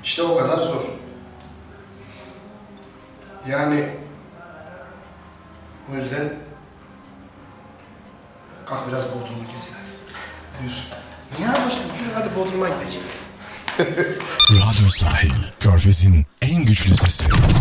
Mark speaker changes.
Speaker 1: İşte o kadar zor. Yani o yüzden kalk biraz Bodrum'u kesin hadi. Yürü. Niye yapmışsın? Yürü hadi Bodrum'a gideceğiz.
Speaker 2: Radyo Sahil, Körfez'in en güçlü sesi.